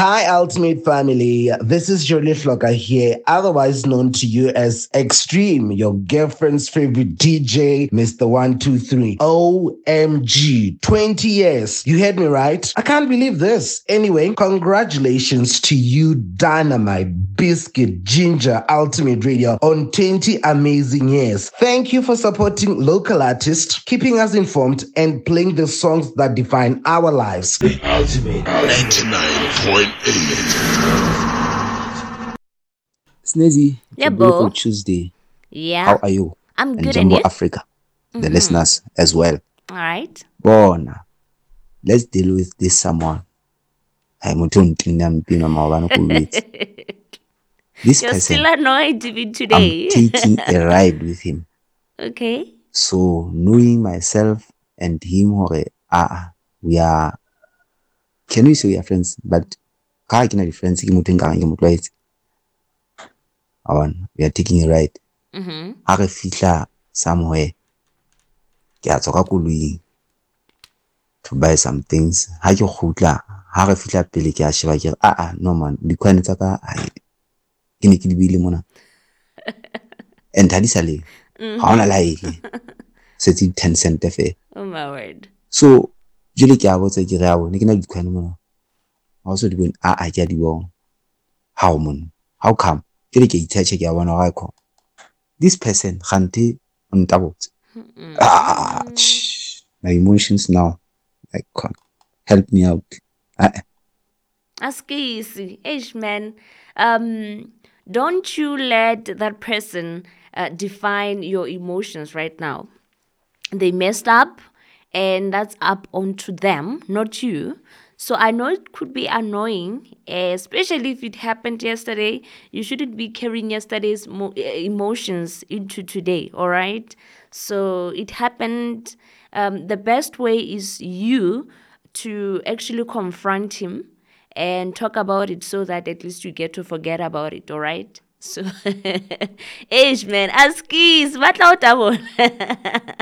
Hi, Ultimate Family. This is Jolie Flocker here, otherwise known to you as Extreme, your girlfriend's favorite DJ, Mr. 123. OMG, 20 years. You heard me right? I can't believe this. Anyway, congratulations to you, Dynamite, Biscuit, Ginger, Ultimate Radio, on 20 amazing years. Thank you for supporting local artists, keeping us informed, and playing the songs that define our lives. The Ultimate 99.8. Snazzy, it's Yeah, a beautiful Bo. Tuesday. Yeah. How are you? I'm And good, and Jumbo you? Africa, the listeners as well. All right. Bona, let's deal with this someone. I'm going to This You're person, still annoyed with me I'm today. taking a ride with him. Okay. So knowing myself and him, we are. Can we say we are friends? But we are taking a ride. Mm-hmm. Ha re fihla somewhere, ke a tswa ka koloing to buy some things. Ha ke kgutla, ha re fihla pele ke a sheba ke re no man, dikhwane tsa ka ke ne ke di beile mona. And ha di sa le ha ona laele. Setse 10 cent fe. Oh my word. So jule ke a botsa ke re a bone ke na dikhwane mona. Ha o so di bone ke a di bona. How mon? How come? Jule ke itsheche ke a bona ga ikho. This person kgante o ntabotse. My emotions now. Like, help me out. Ask easy. Ish, man. Don't you let that person define your emotions right now. They messed up, and that's up onto them, not you. So I know it could be annoying, especially if it happened yesterday. You shouldn't be carrying yesterday's emotions into today, all right? So it happened. The best way is you to actually confront him and talk about it so that at least you get to forget about it, all right? So, man, ask keys, what out